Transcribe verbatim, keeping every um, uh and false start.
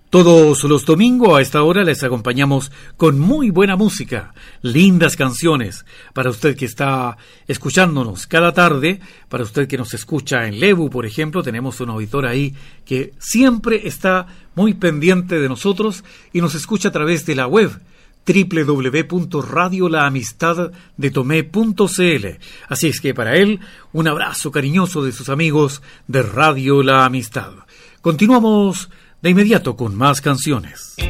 Todos los domingos a esta hora les acompañamos con muy buena música, lindas canciones, para usted que está escuchándonos cada tarde, para usted que nos escucha en Lebu, por ejemplo, tenemos un auditor ahí que siempre está muy pendiente de nosotros y nos escucha a través de la web doble u doble u doble u punto radio la amistad de tomé punto c l. Así es que para él, un abrazo cariñoso de sus amigos de Radio La Amistad. Continuamos de inmediato con más canciones.